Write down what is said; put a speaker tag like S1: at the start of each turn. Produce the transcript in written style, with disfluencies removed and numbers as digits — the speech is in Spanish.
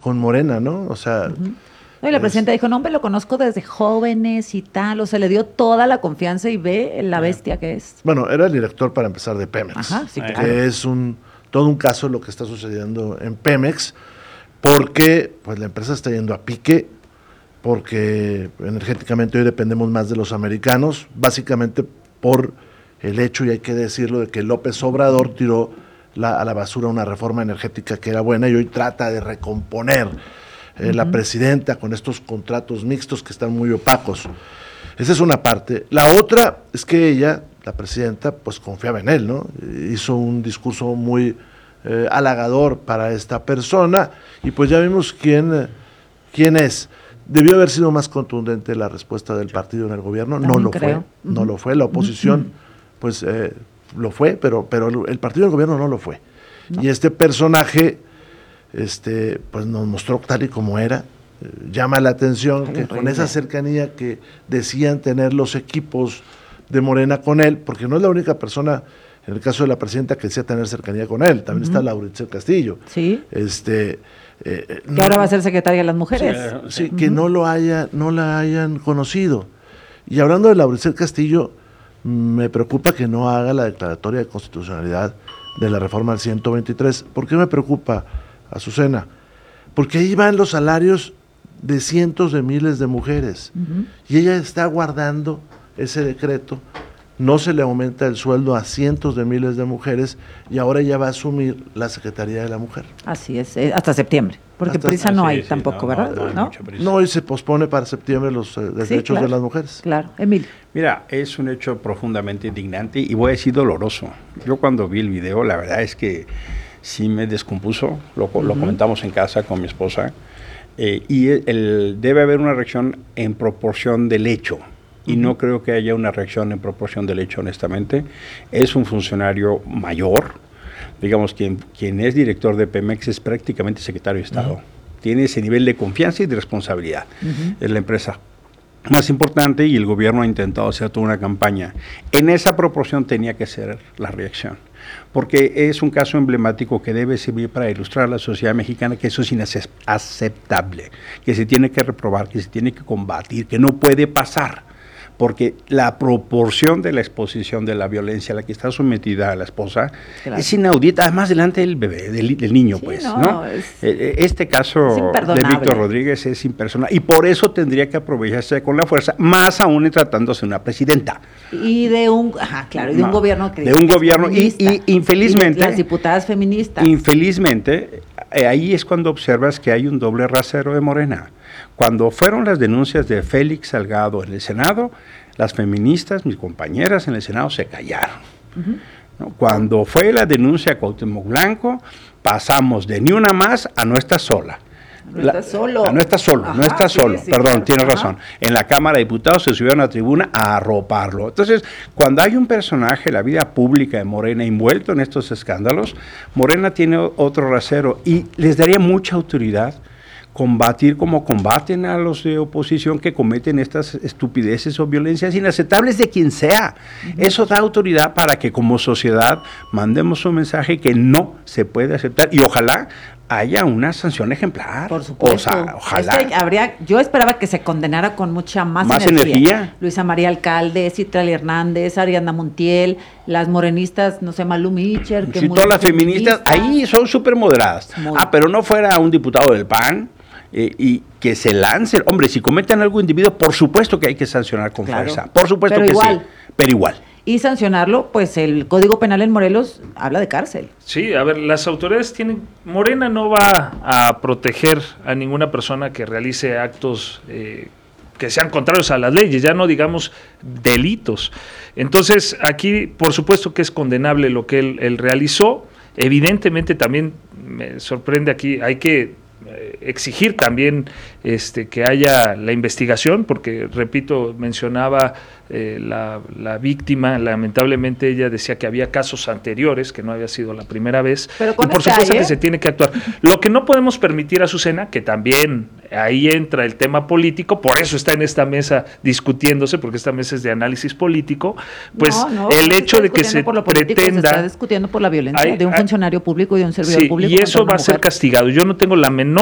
S1: con Morena, ¿no? O sea...
S2: No, y la presidenta dijo, no, hombre, lo conozco desde jóvenes y tal, o sea, le dio toda la confianza y ve la bestia que es.
S1: Bueno, era el director para empezar de Pemex.
S2: Ajá, sí, claro.
S1: Que es todo un caso lo que está sucediendo en Pemex, porque pues la empresa está yendo a pique, porque energéticamente hoy dependemos más de los americanos, básicamente por el hecho, y hay que decirlo, de que López Obrador tiró a la basura una reforma energética que era buena y hoy trata de recomponer la presidenta con estos contratos mixtos que están muy opacos. Esa es una parte. La otra es que ella, la presidenta, pues confiaba en él, ¿no? Hizo un discurso muy halagador para esta persona y pues ya vimos quién es. Debió haber sido más contundente la respuesta del partido en el gobierno, no lo fue, no lo fue. La oposición, pues lo fue, pero el partido del gobierno no lo fue. No. Y este personaje pues nos mostró tal y como era. Llama la atención que con esa cercanía que decían tener los equipos de Morena con él, porque no es la única persona, en el caso de la presidenta, que decía tener cercanía con él, también está Laura Itzel Castillo.
S2: Sí. Que ahora va a ser secretaria de las mujeres.
S1: Sí, que no la hayan conocido. Y hablando de Laura Itzel Castillo, me preocupa que no haga la declaratoria de constitucionalidad de la reforma al 123. ¿Por qué me preocupa, Azucena? Porque ahí van los salarios de cientos de miles de mujeres y ella está guardando ese decreto, no se le aumenta el sueldo a cientos de miles de mujeres y ahora ella va a asumir la Secretaría de la Mujer.
S2: Así es, hasta septiembre, porque prisa no hay tampoco, ¿verdad?
S1: No, y se pospone para septiembre los derechos de las mujeres.
S2: Claro, Emilio.
S3: Mira, es un hecho profundamente indignante y voy a decir doloroso. Yo cuando vi el video, la verdad es que sí me descompuso, lo comentamos en casa con mi esposa, y debe haber una reacción en proporción del hecho, y no creo que haya una reacción en proporción del hecho, honestamente. Es un funcionario mayor, digamos, quien es director de Pemex es prácticamente secretario de Estado, tiene ese nivel de confianza y de responsabilidad, es la empresa más importante y el gobierno ha intentado hacer toda una campaña. En esa proporción tenía que ser la reacción, porque es un caso emblemático que debe servir para ilustrar a la sociedad mexicana que eso es inaceptable, que se tiene que reprobar, que se tiene que combatir, que no puede pasar, porque la proporción de la exposición de la violencia a la que está sometida a la esposa es inaudita, además delante del bebé, del niño, sí, ¿no? Este caso de Víctor Rodríguez es impersonal y por eso tendría que aprovecharse con la fuerza, más aún tratándose de una presidenta.
S2: Y de un, de un gobierno que...
S3: De un gobierno, y infelizmente...
S2: Y las diputadas feministas.
S3: Infelizmente, ahí es cuando observas que hay un doble rasero de Morena. Cuando fueron las denuncias de Félix Salgado en el Senado, las feministas, mis compañeras en el Senado, se callaron. ¿No? Cuando fue la denuncia a Cuauhtémoc Blanco, pasamos de ni una más a no está sola. No está solo. Perdón, tiene razón. En la Cámara de Diputados se subieron a la tribuna a arroparlo. Entonces, cuando hay un personaje de la vida pública de Morena envuelto en estos escándalos, Morena tiene otro rasero y les daría mucha autoridad combatir como combaten a los de oposición que cometen estas estupideces o violencias inaceptables de quien sea. Eso da autoridad para que como sociedad mandemos un mensaje que no se puede aceptar y ojalá haya una sanción ejemplar.
S2: Por supuesto.
S3: O sea, ojalá.
S2: Es que yo esperaba que se condenara con mucha más energía. Luisa María Alcalde, Citlali Hernández, Ariadna Montiel, las morenistas, no sé, Malú Micher.
S3: Sí, todas las feministas ahí son súper moderadas. Pero no fuera un diputado del PAN. Y que se lancen, hombre, si cometen algún individuo, por supuesto que hay que sancionar con fuerza, por supuesto que sí, pero igual.
S2: Y sancionarlo, pues el Código Penal en Morelos habla de cárcel.
S4: Sí, a ver, las autoridades Morena no va a proteger a ninguna persona que realice actos que sean contrarios a las leyes, ya no digamos delitos. Entonces, aquí, por supuesto que es condenable lo que él realizó, evidentemente también me sorprende aquí, hay que exigir también que haya la investigación, porque repito, mencionaba la víctima, lamentablemente ella decía que había casos anteriores, que no había sido la primera vez, y por supuesto que se tiene que actuar. Lo que no podemos permitir, Azucena, que también ahí entra el tema político, por eso está en esta mesa discutiéndose, porque esta mesa es de análisis político, pues el hecho de que se pretenda...
S2: Se está discutiendo por la violencia de un funcionario público y de un servidor público.
S4: Y eso va a ser castigado. Yo no tengo la menor